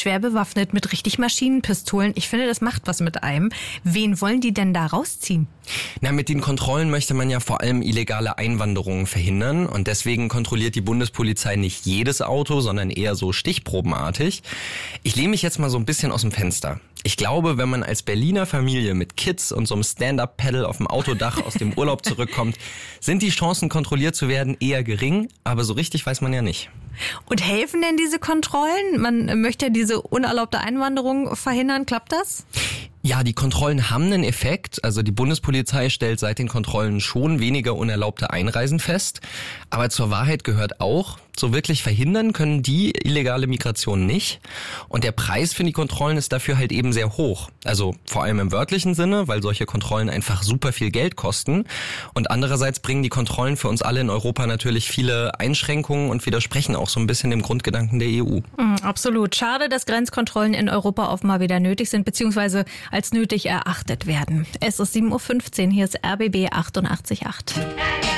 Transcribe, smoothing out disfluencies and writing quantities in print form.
schwer bewaffnet mit richtig Maschinenpistolen. Ich finde, das macht was mit einem. Wen wollen die denn da rausziehen? Na, mit den Kontrollen möchte man ja vor allem illegale Einwanderungen verhindern. Und deswegen kontrolliert die Bundespolizei nicht jedes Auto, sondern eher so stichprobenartig. Ich lehne mich jetzt mal so ein bisschen aus dem Fenster. Ich glaube, wenn man als Berliner Familie mit Kids und so einem Stand-Up-Pedal auf dem Autodach aus dem Urlaub zurückkommt, sind die Chancen, kontrolliert zu werden, eher gering. Aber so richtig weiß man ja nicht. Und helfen denn diese Kontrollen? Man möchte ja diese unerlaubte Einwanderung verhindern. Klappt das? Ja, die Kontrollen haben einen Effekt. Also die Bundespolizei stellt seit den Kontrollen schon weniger unerlaubte Einreisen fest. Aber zur Wahrheit gehört auch, so wirklich verhindern können die illegale Migration nicht. Und der Preis für die Kontrollen ist dafür halt eben sehr hoch. Also vor allem im wörtlichen Sinne, weil solche Kontrollen einfach super viel Geld kosten. Und andererseits bringen die Kontrollen für uns alle in Europa natürlich viele Einschränkungen und widersprechen auch so ein bisschen dem Grundgedanken der EU. Absolut. Schade, dass Grenzkontrollen in Europa offenbar wieder nötig sind, beziehungsweise als nötig erachtet werden. Es ist 7.15 Uhr, hier ist RBB 88.8.